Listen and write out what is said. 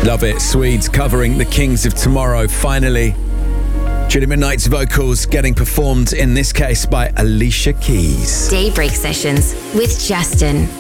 Love it. Swedes covering the Kings of Tomorrow, finally. Julie Midnight's vocals getting performed, in this case, by Alicia Keys. Daybreak Sessions with Justin.